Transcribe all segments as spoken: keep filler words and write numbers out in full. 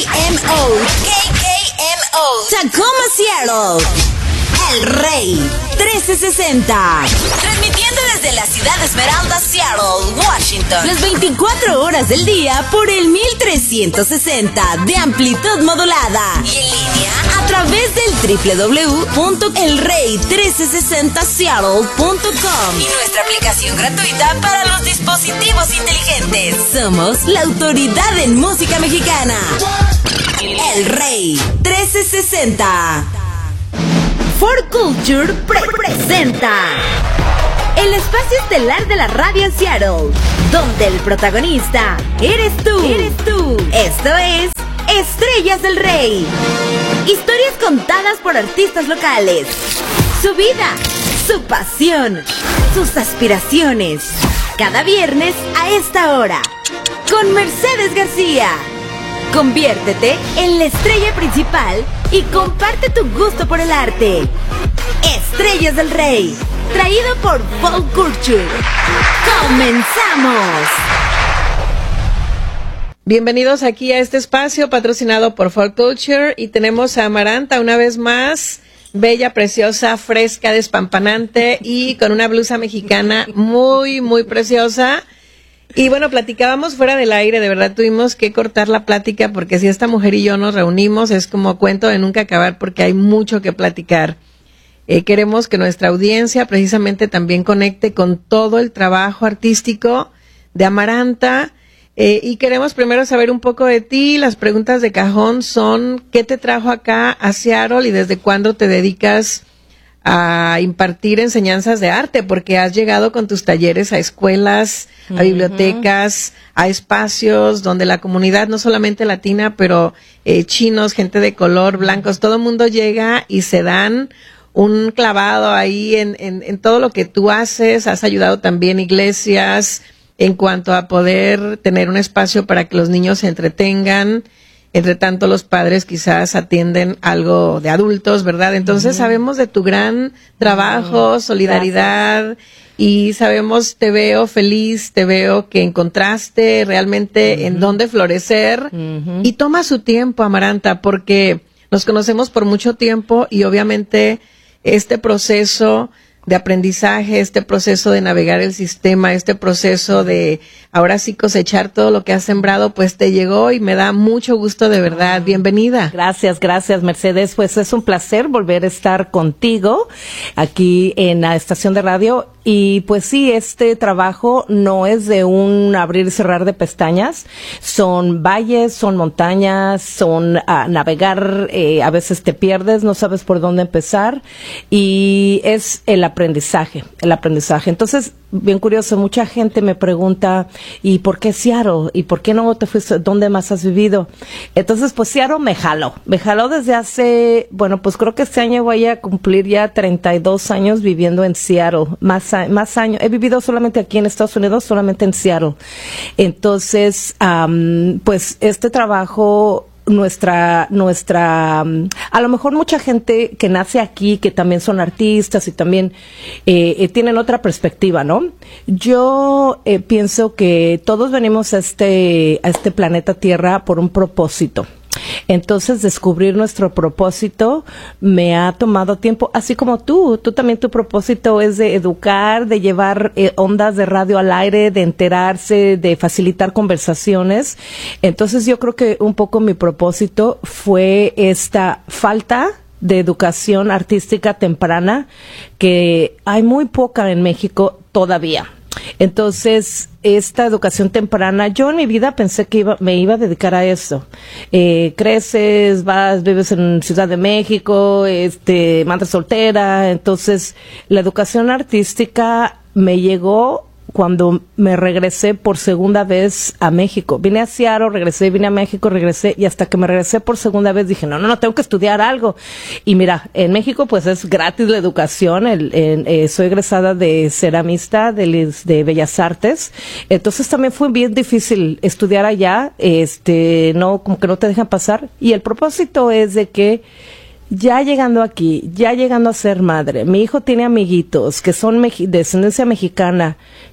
M O. K K M O. Tacoma, Seattle. El Rey trece sesenta. Transmitiendo desde la ciudad de Esmeralda, Seattle, Washington. Las veinticuatro horas del día por el mil trescientos sesenta de amplitud modulada. Y en línea a través del doble u doble u doble u punto el rey trece sesenta seattle punto com. Y nuestra aplicación gratuita para los dispositivos inteligentes. Somos la autoridad en música mexicana. El Rey trece sesenta. For Culture pre presenta el espacio estelar de la radio en Seattle, donde el protagonista eres tú. Eres tú. Esto es Estrellas del Rey. Historias contadas por artistas locales. Su vida, su pasión, sus aspiraciones. Cada viernes a esta hora, con Mercedes García. Conviértete en la estrella principal y comparte tu gusto por el arte. Estrellas del Rey, traído por Folk Culture. ¡Comenzamos! Bienvenidos aquí a este espacio patrocinado por Folk Culture y tenemos a Amaranta una vez más, bella, preciosa, fresca, despampanante y con una blusa mexicana muy, muy preciosa. Y bueno, platicábamos fuera del aire, de verdad tuvimos que cortar la plática porque si esta mujer y yo nos reunimos es como cuento de nunca acabar porque hay mucho que platicar. Eh, queremos que nuestra audiencia precisamente también conecte con todo el trabajo artístico de Amaranta eh, y queremos primero saber un poco de ti. Las preguntas de cajón son, ¿qué te trajo acá a Seattle y desde cuándo te dedicas a impartir enseñanzas de arte? Porque has llegado con tus talleres a escuelas, a bibliotecas, a espacios donde la comunidad, no solamente latina, pero eh, chinos, gente de color, blancos, todo el mundo llega y se dan un clavado ahí en, en, en todo lo que tú haces. Has ayudado también iglesias en cuanto a poder tener un espacio para que los niños se entretengan. Entre tanto, los padres quizás atienden algo de adultos, ¿verdad? Entonces, uh-huh. sabemos de tu gran trabajo, uh-huh. solidaridad, gracias. Y sabemos, te veo feliz, te veo que encontraste realmente uh-huh. en dónde florecer. Uh-huh. Y toma su tiempo, Amaranta, porque nos conocemos por mucho tiempo y obviamente este proceso de aprendizaje, este proceso de navegar el sistema, este proceso de ahora sí cosechar todo lo que has sembrado, pues te llegó y me da mucho gusto de verdad. Bienvenida. Gracias, gracias Mercedes. Pues es un placer volver a estar contigo aquí en la estación de radio. Y pues sí, este trabajo no es de un abrir y cerrar de pestañas. Son valles, son montañas, son uh, navegar, eh, a veces te pierdes, no sabes por dónde empezar. Y es el aprendizaje, el aprendizaje. Entonces, bien curioso, mucha gente me pregunta, ¿y por qué Seattle? ¿Y por qué no te fuiste? ¿Dónde más has vivido? Entonces, pues Seattle me jaló. Me jaló desde hace, bueno, pues creo que este año voy a cumplir ya treinta y dos años viviendo en Seattle. Más, más años. He vivido solamente aquí en Estados Unidos, solamente en Seattle. Entonces, um, pues este trabajo... nuestra, nuestra, a lo mejor mucha gente que nace aquí, que también son artistas y también eh, eh, tienen otra perspectiva, ¿no? Yo eh, pienso que todos venimos a este, a este planeta Tierra por un propósito. Entonces, descubrir nuestro propósito me ha tomado tiempo, así como tú. Tú también, tu propósito es de educar, de llevar eh, ondas de radio al aire, de enterarse, de facilitar conversaciones. Entonces, yo creo que un poco mi propósito fue esta falta de educación artística temprana, que hay muy poca en México todavía. Entonces, esta educación temprana, yo en mi vida pensé que iba, me iba a dedicar a eso. Eh, creces, vas, vives en Ciudad de México, este, madre soltera. Entonces, la educación artística me llegó cuando me regresé por segunda vez a México. Vine a Seattle, regresé, vine a México, regresé, y hasta que me regresé por segunda vez dije, no, no, no, tengo que estudiar algo. Y mira, en México pues es gratis la educación. El, el, eh, soy egresada de ceramista de, de Bellas Artes. Entonces también fue bien difícil estudiar allá, este, no, como que no te dejan pasar. Y el propósito es de que ya llegando aquí, ya llegando a ser madre, mi hijo tiene amiguitos que son meji- de descendencia mexicana,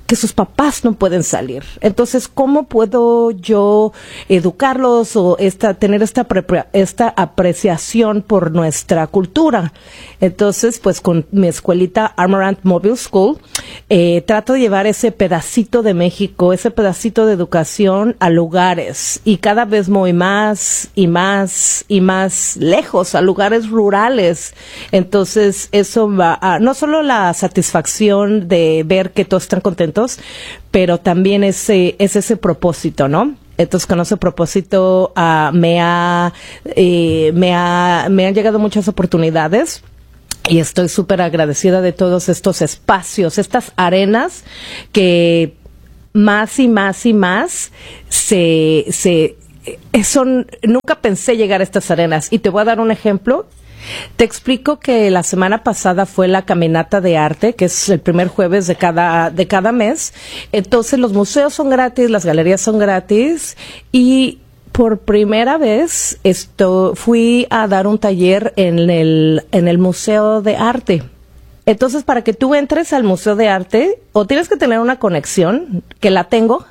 que sus papás no pueden salir. Entonces, ¿cómo puedo yo educarlos o esta, tener esta, pre- esta apreciación por nuestra cultura? Entonces, pues con mi escuelita Amarant Mobile School, eh, trato de llevar ese pedacito de México, ese pedacito de educación a lugares, y cada vez voy más y más y más lejos, a lugares rurales. Entonces, eso va a, no solo la satisfacción de ver que todos están contentos, pero también ese, es ese propósito, ¿no? Entonces, con ese propósito uh, me ha, eh, me ha, me han llegado muchas oportunidades. Y estoy súper agradecida de todos estos espacios, estas arenas que más y más y más se, se, son, nunca pensé llegar a estas arenas. Y te voy a dar un ejemplo. Te explico que la semana pasada fue la caminata de arte, que es el primer jueves de cada, de cada mes. Entonces los museos son gratis, las galerías son gratis, y por primera vez esto, fui a dar un taller en el, en el Museo de Arte. Entonces, para que tú entres al Museo de Arte, o tienes que tener una conexión, que la tengo,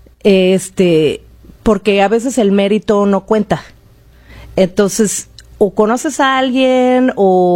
este, porque a veces el mérito no cuenta. Entonces, o conoces a alguien,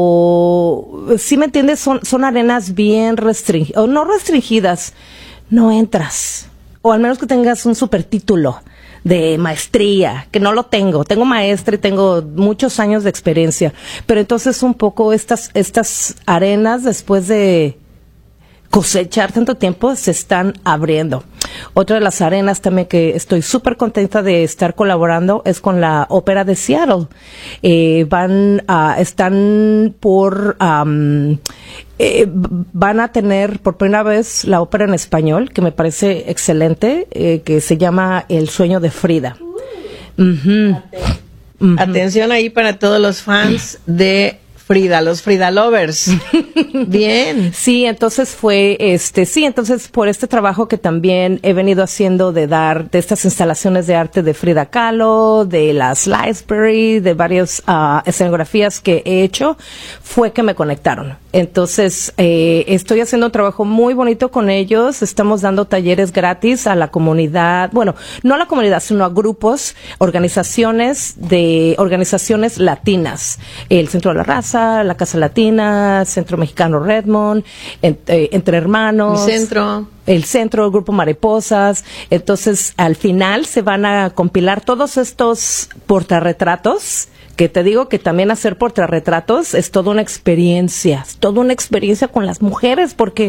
o, ¿sí me entiendes? Son, son arenas bien restringidas, o no restringidas, no entras. O al menos que tengas un super título de maestría, que no lo tengo. Tengo maestra y tengo muchos años de experiencia. Pero entonces un poco estas, estas arenas, después de cosechar tanto tiempo, se están abriendo. Otra de las arenas también que estoy súper contenta de estar colaborando es con la Ópera de Seattle. Eh, van a, están por, um, eh, van a tener por primera vez la ópera en español, que me parece excelente, eh, que se llama El sueño de Frida. Uh-huh. Uh-huh. Atención ahí para todos los fans de Frida, los Frida lovers. Bien. Sí, entonces fue, este, sí, entonces por este trabajo que también he venido haciendo de dar, de estas instalaciones de arte de Frida Kahlo, de las Lansbury, de varias uh, escenografías que he hecho, fue que me conectaron. Entonces, eh, estoy haciendo un trabajo muy bonito con ellos. Estamos dando talleres gratis a la comunidad, bueno, no a la comunidad, sino a grupos, organizaciones de, organizaciones latinas. El Centro de la Raza, la Casa Latina, Centro Mexicano Redmond, en, eh, Entre Hermanos. El Centro. El Centro, el Grupo Mariposas. Entonces, al final se van a compilar todos estos portarretratos, que te digo que también hacer portarretratos es toda una experiencia, es toda una experiencia con las mujeres, porque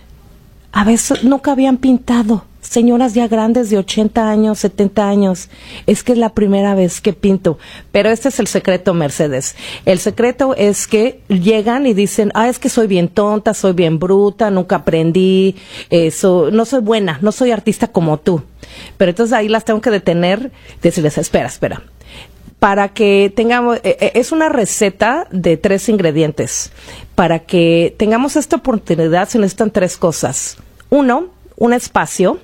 a veces nunca habían pintado. Señoras ya grandes de ochenta años, setenta años. Es que es la primera vez que pinto. Pero este es el secreto, Mercedes. El secreto es que llegan y dicen, ah, es que soy bien tonta, soy bien bruta, nunca aprendí, eso, no soy buena, no soy artista como tú. Pero entonces ahí las tengo que detener, decirles, espera, espera. Para que tengamos, eh, es una receta de tres ingredientes. Para que tengamos esta oportunidad se necesitan tres cosas. Uno, un espacio.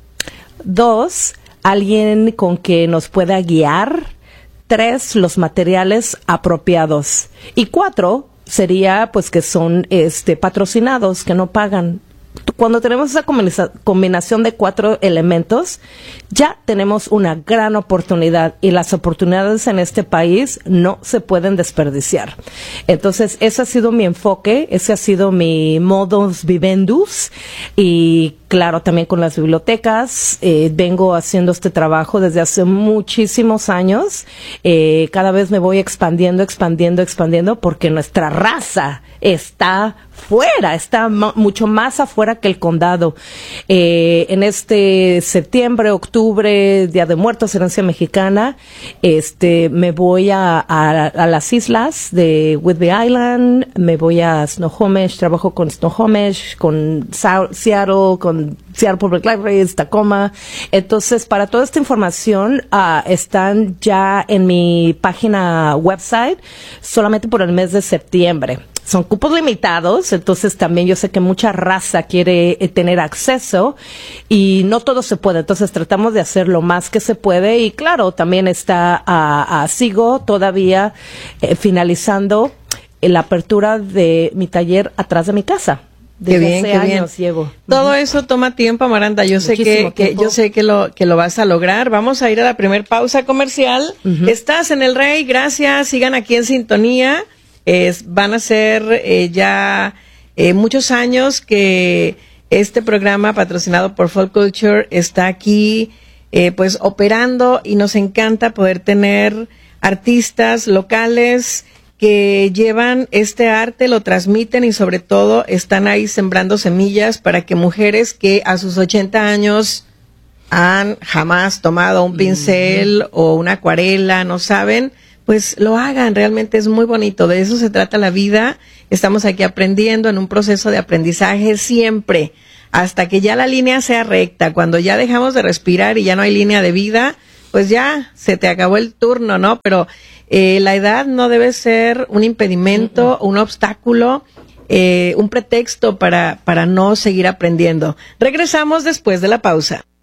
Dos, alguien con que nos pueda guiar. Tres, los materiales apropiados. Y cuatro, sería pues que son este patrocinados, que no pagan. Cuando tenemos esa combina- combinación de cuatro elementos, ya tenemos una gran oportunidad, y las oportunidades en este país no se pueden desperdiciar. Entonces, ese ha sido mi enfoque, ese ha sido mi modus vivendus, y claro, también con las bibliotecas, eh, vengo haciendo este trabajo desde hace muchísimos años. Eh, cada vez me voy expandiendo, expandiendo, expandiendo, porque nuestra raza está fuera, está m- mucho más afuera que el condado. Eh, en este septiembre, octubre, Día de Muertos, Herencia Mexicana, este, me voy a, a, a las islas de Whidbey Island, me voy a Snohomish, trabajo con Snohomish, con Sa- Seattle, con Seattle Public Libraries, Tacoma. Entonces, para toda esta información, uh, están ya en mi página website solamente por el mes de septiembre. Son cupos limitados, entonces también yo sé que mucha raza quiere eh, tener acceso, y no todo se puede, entonces tratamos de hacer lo más que se puede. Y claro, también está, uh, uh, sigo todavía eh, finalizando la apertura de mi taller atrás de mi casa. Desde qué bien, hace qué bien. años llevo. Todo eso toma tiempo, Amaranta. Yo sé que, que yo sé que lo que lo vas a lograr. Vamos a ir a la primer pausa comercial. Uh-huh. Estás en El Rey, gracias. Sigan aquí en sintonía. Es, van a ser eh, ya eh, muchos años que este programa patrocinado por Folk Culture está aquí eh, pues operando, y nos encanta poder tener artistas locales que llevan este arte, lo transmiten y sobre todo están ahí sembrando semillas para que mujeres que a sus ochenta años han jamás tomado un pincel mm. o una acuarela, no saben, pues lo hagan. Realmente es muy bonito, de eso se trata la vida. Estamos aquí aprendiendo, en un proceso de aprendizaje siempre, hasta que ya la línea sea recta. Cuando ya dejamos de respirar y ya no hay línea de vida, pues ya se te acabó el turno, ¿no? Pero eh, la edad no debe ser un impedimento, uh-uh. un obstáculo, eh, un pretexto para, para no seguir aprendiendo. Regresamos después de la pausa.